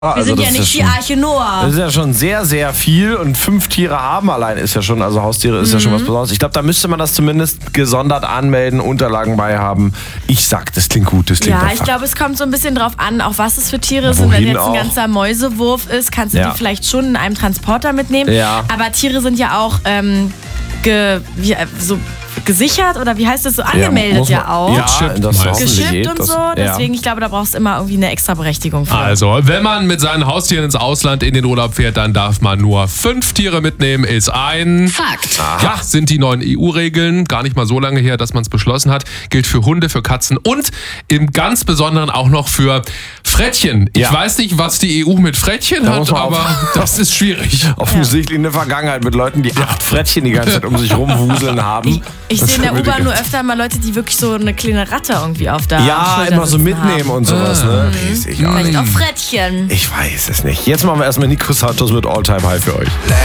Wir sind ja nicht die Arche Noah. Das ist ja schon sehr, sehr viel und 5 Tiere haben allein ist ja schon, also Haustiere ist ja schon was Besonderes. Ich glaube, da müsste man das zumindest gesondert anmelden, Unterlagen bei haben. Ich sag, das klingt gut, das klingt Ja, einfach. ich glaube, es kommt so ein bisschen drauf an, auch was es für Tiere sind. Wenn jetzt ein ganzer Mäusewurf ist, kannst du die vielleicht schon in einem Transporter mitnehmen. Ja. Aber Tiere sind ja auch gesichert oder wie heißt das so, angemeldet auch. Ja, das geschippt und so. Deswegen, ich glaube, da brauchst du immer irgendwie eine extra Berechtigung für. Also, wenn man mit seinen Haustieren ins Ausland in den Urlaub fährt, dann darf man nur 5 Tiere mitnehmen, ist ein Fakt. Ja, sind die neuen EU-Regeln. Gar nicht mal so lange her, dass man es beschlossen hat. Gilt für Hunde, für Katzen und im ganz Besonderen auch noch für Frettchen. Ich weiß nicht, was die EU mit Frettchen hat, aber das ist schwierig. Offensichtlich eine Vergangenheit mit Leuten, die 8 Frettchen die ganze Zeit um sich rumwuseln haben. Ich sehe in der U-Bahn nur öfter mal Leute, die wirklich so eine kleine Ratte irgendwie auf der Schulter immer so mitnehmen haben. und sowas. Ne? Vielleicht auch Frettchen. Ich weiß es nicht. Jetzt machen wir erstmal Nico Santos mit All Time High für euch.